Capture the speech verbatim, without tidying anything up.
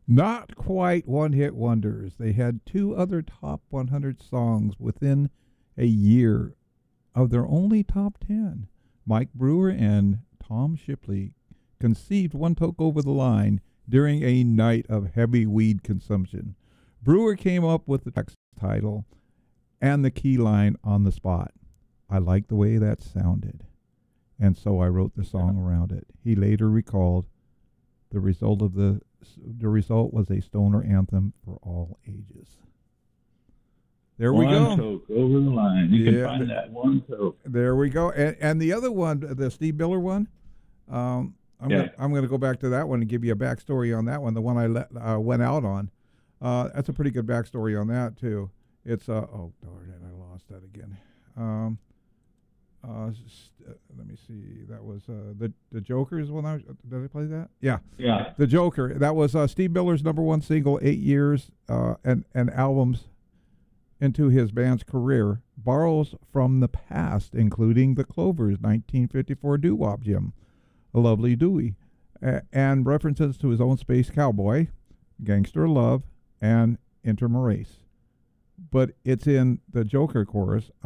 Not quite one-hit wonders. They had two other top one hundred songs within a year of their only top ten. Mike Brewer and Tom Shipley conceived One Toke Over the Line during a night of heavy weed consumption. Brewer came up with the text title and the key line on the spot. I like the way that sounded, and so I wrote the song around it. He later recalled the result of the the result was a stoner anthem for all ages. There we go. One Toke Over the Line. You Yeah, can find th- that One Toke. There we go. And, and the other one, the Steve Miller one, um, I'm Yeah. gonna, I'm going to go back to that one and give you a backstory on that one. The one I let, uh, went out on. Uh, that's a pretty good backstory on that too. It's uh, oh darn it, I lost that again. Um, uh, st- uh, let me see. That was uh, the the Joker's one. I was, did I play that? Yeah, Yeah. the Joker. That was uh, Steve Miller's number one single, eight years uh, and and albums into his band's career. Borrows from the past, including the Clovers' nineteen fifty-four doo-wop gem, A Lovely Dewey, a- and references to his own Space Cowboy, Gangster Love, and Intermarace. But it's in the Joker chorus.